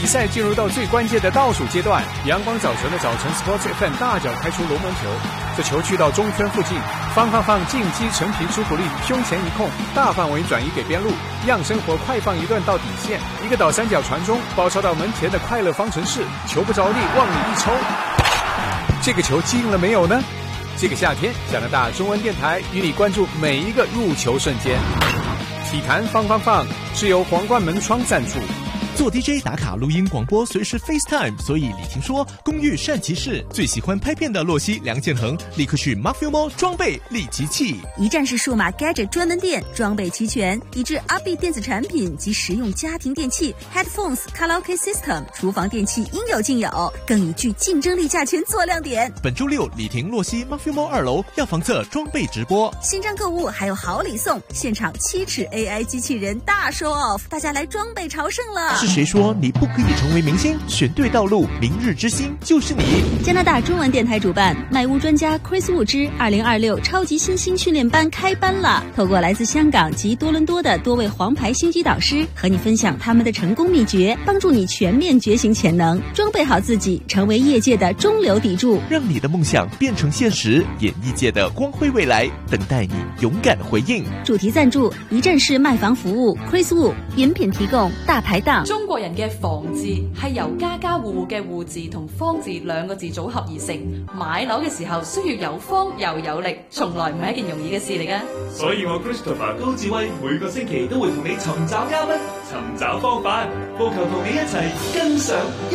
比赛进入到最关键的倒数阶段，阳光早晨的早晨 Sports FM 大脚开出龙门球，这球去到中圈附近，方进击陈皮出苦力，胸前一控，大范围转移给边路，让生活快放一段到底线，一个倒三角传中，包抄到门前的快乐方程式，球不着力，往里一抽，这个球进了没有呢？这个夏天，加拿大中文电台与你关注每一个入球瞬间。体坛放是由皇冠门窗赞助。 做 DJ 打卡录音广播随时 FaceTime， 所以李婷说公寓善其事，最喜欢拍片的洛西梁建恒立刻去 Mafilmo 装备立即弃， 一站式数码 gadget 专门店，装备齐全，以至阿碧电子产品及实用家庭电器 headphones、卡拉 OK system、厨房电器应有尽有，更以具竞争力价钱做亮点。 本周六李婷洛西 Mafilmo 2楼药房侧装备直播， 新trang购物还有好礼送，现场7尺 AI 机器人大 show off， 大家来装备朝圣了。 是谁说你不可以成为明星？选对道路，明日之星就是你。 加拿大中文电台主办卖屋专家 Chris Wu 之2026超级新星训练班开班了，透过来自香港及多伦多的多位黄牌星级导师，和你分享他们的成功秘诀，帮助你全面觉醒潜能，装备好自己，成为业界的中流砥柱， 让你的梦想变成现实。演艺界的光辉未来等待你勇敢回应。 主题赞助一站式卖房服務 Chris Wu， 飲品提供大排檔。 中國人嘅房字係由家家戶戶嘅戶字同方字兩個字組合而成，買樓嘅時候需要有方又有力，從來唔係一件容易嘅事嚟㗎。 所以我 Christopher 高志威每個星期都會同你尋找嘉賓，尋找方法，務求同你一齊跟上